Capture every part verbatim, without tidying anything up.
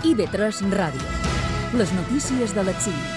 I V tres Ràdio. Les notícies de les cinc.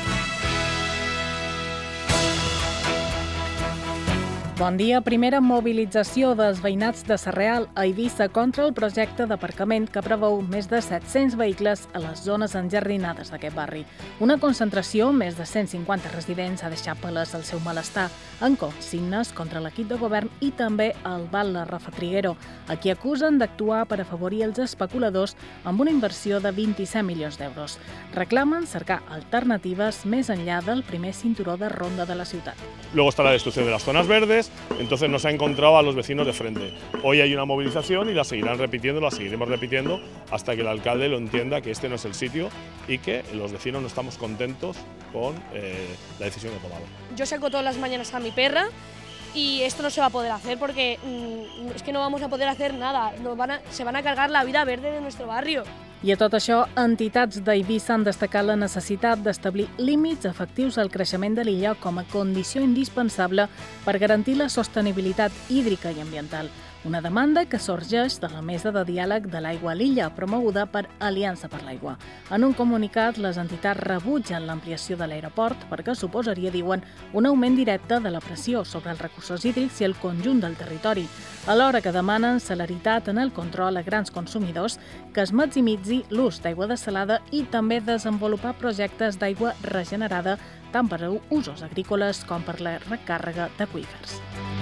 Bon dia. Primera mobilització dels veïnats de Sarrià a Eivissa contra el projecte d'aparcament que preveu més de set-cents vehicles a les zones enjardinades d'aquest barri. Una concentració, més de cent cinquanta residents, ha deixat palès el seu malestar en consignes contra l'equip de govern i també el Val La Rafa-Triguero, a qui acusen d'actuar per afavorir els especuladors amb una inversió de vint-i-set milions d'euros. Reclamen cercar alternatives més enllà del primer cinturó de ronda de la ciutat. Luego está la destrucción de las zonas verdes, entonces nos ha encontrado a los vecinos de frente. Hoy hay una movilización y la seguirán repitiendo, la seguiremos repitiendo hasta que el alcalde lo entienda que este no es el sitio y que los vecinos no estamos contentos con eh, la decisión que ha tomado. Yo saco todas las mañanas a mi perra y esto no se va a poder hacer porque mmm, es que no vamos a poder hacer nada, nos van a, se van a cargar la vida verde de nuestro barrio. I a tot això, entitats d'Eivissa han destacat la necessitat d'establir límits efectius al creixement de l'illa com a condició indispensable per garantir la sostenibilitat hídrica i ambiental. Una demanda que sorgeix de la Mesa de Diàleg de l'Aigua a l'illa, promoguda per Aliança per l'Aigua. En un comunicat, les entitats rebutgen l'ampliació de l'aeroport perquè suposaria, diuen, un augment directe de la pressió sobre els recursos hídrics i el conjunt del territori, alhora que demanen celeritat en el control a grans consumidors, que es maximitzi l'ús d'aigua dessalada i també desenvolupar projectes d'aigua regenerada tant per a usos agrícoles com per la recàrrega d'aqüífers.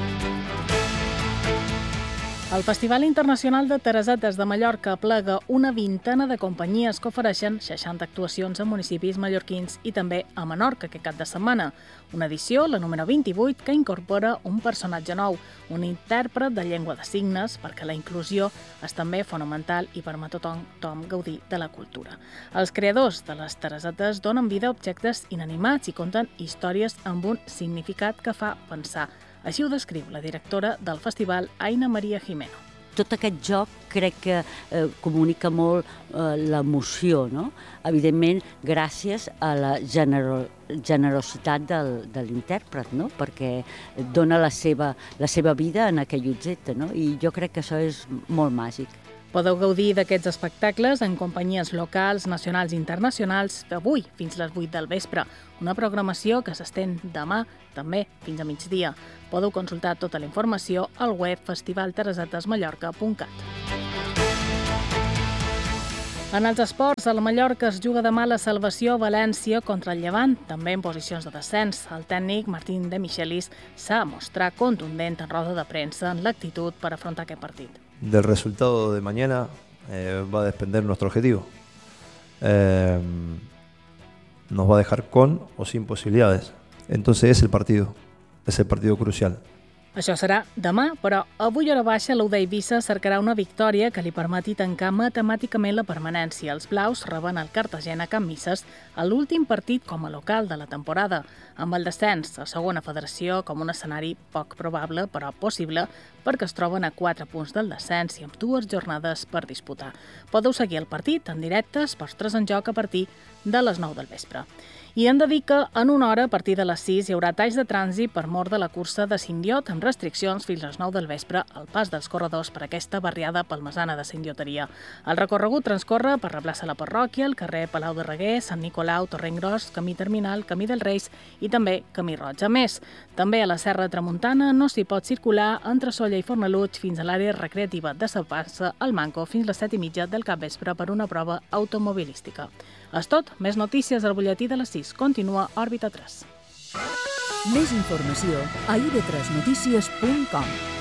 El Festival Internacional de Teresetes de Mallorca aplega una vintena de companyies que ofereixen seixanta actuacions a municipis mallorquins i també a Menorca aquest cap de setmana. Una edició, la número vint-i-vuit, que incorpora un personatge nou, un intèrpret de llengua de signes, perquè la inclusió és també fonamental i permet a tothom gaudir de la cultura. Els creadors de les Teresetes donen vida a objectes inanimats i conten històries amb un significat que fa pensar. Així ho descriu la directora del festival, Aina Maria Jimeno. Tot aquest joc crec que eh, comunica molt eh, l'emoció, no? Evidentment, gràcies a la genero generositat del, de l'intèrpret, no? Perquè dona la seva, la seva vida en aquell objecte, no? I jo crec que això és molt màgic. Podeu gaudir d'aquests espectacles en companyies locals, nacionals i internacionals d'avui fins les vuit del vespre. Una programació que s'estén demà també fins a migdia. Podeu consultar tota la informació al web festival teresetes mallorca punt cat. En els esports, a la Mallorca es juga demà la salvació a València contra el Llevant, també en posicions de descens. El tècnic Martín de Michelis s'ha mostrat contundent en roda de premsa en l'actitud per afrontar aquest partit. Del resultado de mañana eh, va a depender nuestro objetivo. Eh, nos va a dejar con o sin posibilidades. Entonces es el partido, es el partido crucial. Això serà demà, però avui hora baixa l'U d'Eivissa cercarà una victòria que li permeti tancar matemàticament la permanència. Els blaus reben el Cartagena a Can Misses a l'últim partit com a local de la temporada, amb el descens a segona federació com un escenari poc probable, però possible, perquè es troben a quatre punts del descens i amb dues jornades per disputar. Podeu seguir el partit en directe, esports tres en joc a partir de les nou del vespre. I hem de dir que en una hora, a partir de les sis, hi haurà talls de trànsit per mort de la cursa de Sindiot, amb restriccions fins a les nou del vespre al pas dels corredors per aquesta barriada palmesana de Sindioteria. El recorregut transcorre per la plaça La Parròquia, el carrer Palau de Reguer, Sant Nicolau, Torrent Gros, Camí Terminal, Camí dels Reis i també Camí Roig. A més, també a la Serra Tramuntana no s'hi pot circular entre Solla i Fornalutx fins a l'àrea recreativa de Sa Passa al Manco fins a les set i mitja del capvespre per una prova automobilística. És tot, més notícies al butlletí de les sis. Continua Òrbita tres. Més informació a i ve tres notícies punt com.